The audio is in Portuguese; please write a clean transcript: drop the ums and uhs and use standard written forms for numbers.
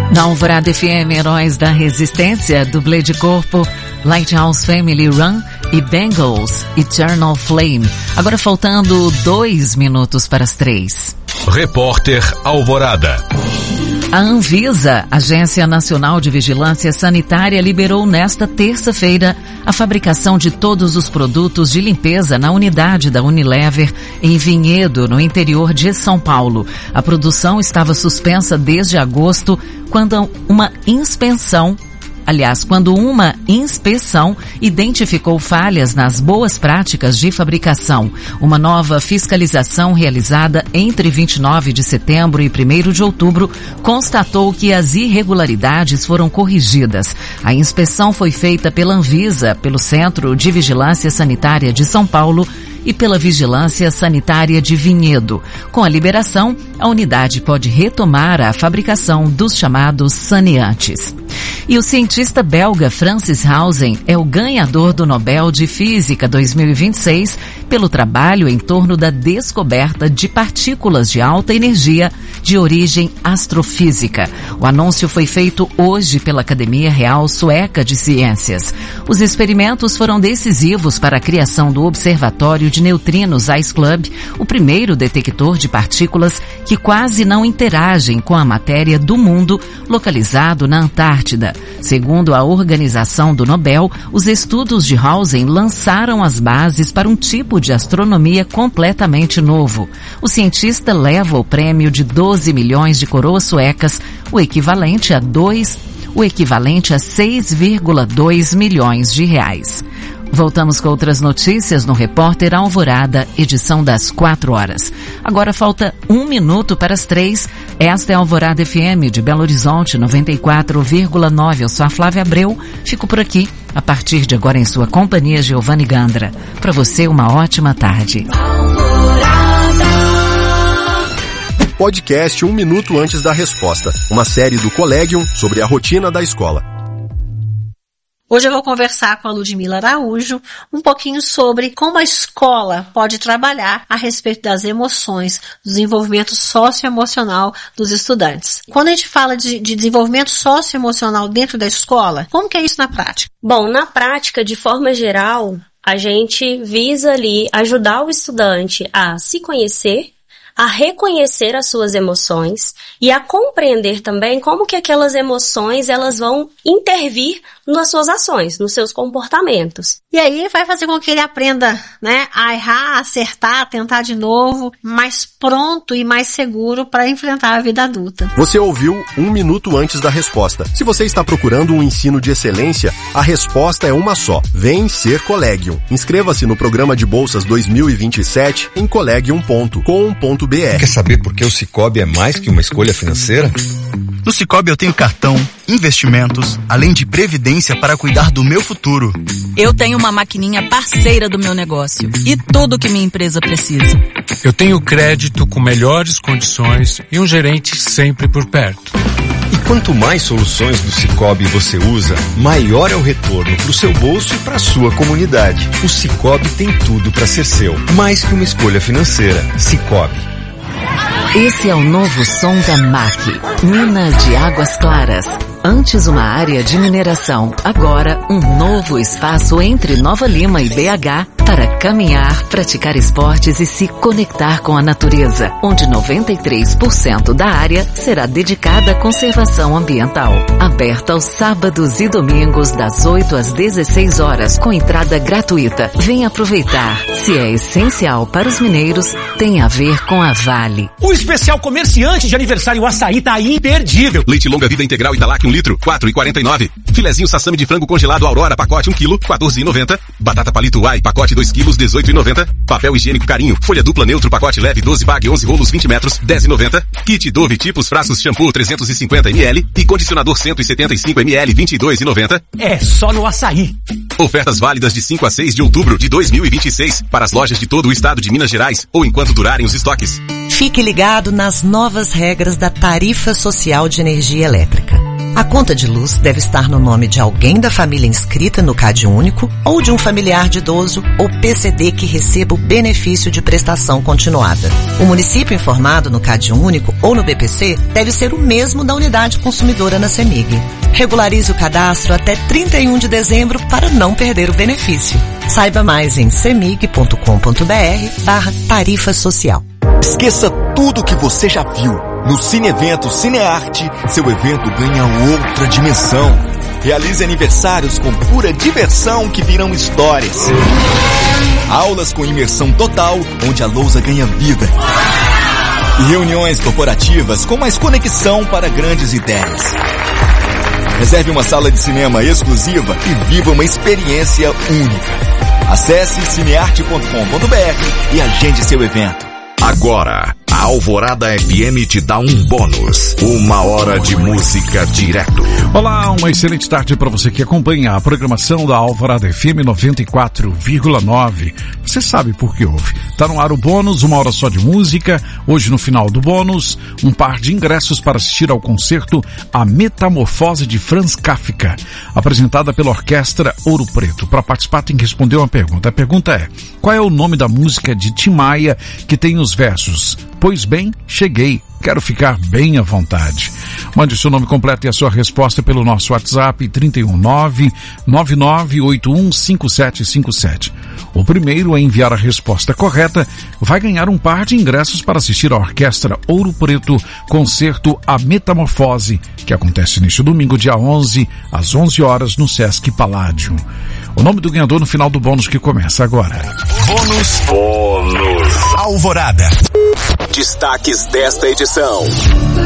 Na Alvorada FM, Heróis da Resistência, dublê de corpo, Lighthouse Family Run e Bengals, Eternal Flame. Agora faltando 2 minutos para as 3. Repórter Alvorada. A Anvisa, Agência Nacional de Vigilância Sanitária, liberou nesta terça-feira a fabricação de todos os produtos de limpeza na unidade da Unilever em Vinhedo, no interior de São Paulo. A produção estava suspensa desde agosto, quando uma inspeção identificou falhas nas boas práticas de fabricação. Uma nova fiscalização realizada entre 29 de setembro e 1º de outubro constatou que as irregularidades foram corrigidas. A inspeção foi feita pela Anvisa, pelo Centro de Vigilância Sanitária de São Paulo e pela Vigilância Sanitária de Vinhedo. Com a liberação, a unidade pode retomar a fabricação dos chamados saneantes. E o cientista belga Francis Hausen é o ganhador do Nobel de Física 2026 pelo trabalho em torno da descoberta de partículas de alta energia de origem astrofísica. O anúncio foi feito hoje pela Academia Real Sueca de Ciências. Os experimentos foram decisivos para a criação do Observatório de Neutrinos Ice Club, o primeiro detector de partículas que quase não interagem com a matéria do mundo, localizado na Antártida. Segundo a organização do Nobel, os estudos de Hausen lançaram as bases para um tipo de astronomia completamente novo. O cientista leva o prêmio de 12 milhões de coroas suecas, o equivalente a 6,2 milhões de reais. Voltamos com outras notícias no Repórter Alvorada, edição das 4 horas. Agora falta 1 minuto para as 3. Esta é a Alvorada FM de Belo Horizonte, 94,9. Eu sou a Flávia Abreu. Fico por aqui, a partir de agora em sua companhia, Giovanni Gandra. Para você, uma ótima tarde. Podcast 1 minuto antes da resposta. Uma série do Collegium sobre a rotina da escola. Hoje eu vou conversar com a Ludmila Araújo um pouquinho sobre como a escola pode trabalhar a respeito das emoções, do desenvolvimento socioemocional dos estudantes. Quando a gente fala de desenvolvimento socioemocional dentro da escola, como que é isso na prática? Bom, na prática, de forma geral, a gente visa ali ajudar o estudante a se conhecer, a reconhecer as suas emoções e a compreender também como que aquelas emoções elas vão intervir nas suas ações, nos seus comportamentos. E aí vai fazer com que ele aprenda, a errar, a acertar, a tentar de novo, mais pronto e mais seguro para enfrentar a vida adulta. Você ouviu 1 minuto antes da resposta. Se você está procurando um ensino de excelência, a resposta é uma só. Vem ser Collegium. Inscreva-se no programa de bolsas 2027 em collegium.com.br. Quer saber por que o Sicoob é mais que uma escolha financeira? No Sicoob eu tenho cartão, investimentos, além de previdência para cuidar do meu futuro. Eu tenho uma maquininha parceira do meu negócio e tudo que minha empresa precisa. Eu tenho crédito com melhores condições e um gerente sempre por perto. E quanto mais soluções do Sicoob você usa, maior é o retorno para o seu bolso e para a sua comunidade. O Sicoob tem tudo para ser seu, mais que uma escolha financeira. Sicoob. Esse é o novo som da MAC, Mina de Águas Claras. Antes uma área de mineração, agora um novo espaço entre Nova Lima e BH para caminhar, praticar esportes e se conectar com a natureza, onde 93% da área será dedicada à conservação ambiental. Aberta aos sábados e domingos das 8 às 16 horas, com entrada gratuita. Venha aproveitar. Se é essencial para os mineiros, tem a ver com a Vale. O especial comerciante de aniversário Açaí tá imperdível. Leite longa vida integral Italac 1 litro, 4,49. Filezinho sassami de frango congelado Aurora, pacote 1 kg, 14,90. Batata palito Uai, pacote 2 kg, 18,90. Papel higiênico Carinho, folha dupla neutro, pacote leve 12 bag, 11 rolos, 20 metros, 10,90. Kit Dove tipos frascos shampoo 350 ml e condicionador 175 ml, 22,90. É só no Açaí. Ofertas válidas de 5 a 6 de outubro de 2026 para as lojas de todo o estado de Minas Gerais ou enquanto durarem os estoques. Fique ligado nas novas regras da Tarifa Social de Energia Elétrica. A conta de luz deve estar no nome de alguém da família inscrita no CadÚnico ou de um familiar de idoso ou PCD que receba o benefício de prestação continuada. O município informado no CadÚnico ou no BPC deve ser o mesmo da unidade consumidora na CEMIG. Regularize o cadastro até 31 de dezembro para não perder o benefício. Saiba mais em cemig.com.br/tarifa social. Esqueça tudo que você já viu. No Cine Evento Cinearte, seu evento ganha outra dimensão. Realize aniversários com pura diversão que virão histórias. Aulas com imersão total, onde a lousa ganha vida. E reuniões corporativas com mais conexão para grandes ideias. Reserve uma sala de cinema exclusiva e viva uma experiência única. Acesse cinearte.com.br e agende seu evento. Agora, a Alvorada FM te dá um bônus. 1 hora de música direto. Olá, uma excelente tarde para você que acompanha a programação da Alvorada FM 94,9. Você sabe por que houve. Tá no ar o bônus, 1 hora só de música. Hoje, no final do bônus, um par de ingressos para assistir ao concerto A Metamorfose de Franz Kafka, apresentada pela Orquestra Ouro Preto. Para participar tem que responder uma pergunta. A pergunta é: qual é o nome da música de Tim Maia que tem os versos "Pois bem, cheguei, quero ficar bem à vontade"? Mande seu nome completo e a sua resposta pelo nosso WhatsApp 319-9981-5757. O primeiro a enviar a resposta correta vai ganhar um par de ingressos para assistir à Orquestra Ouro Preto, concerto A Metamorfose, que acontece neste domingo, dia 11, às 11 horas, no Sesc Paládio. O nome do ganhador no final do bônus que começa agora. Bônus Alvorada. Destaques desta edição.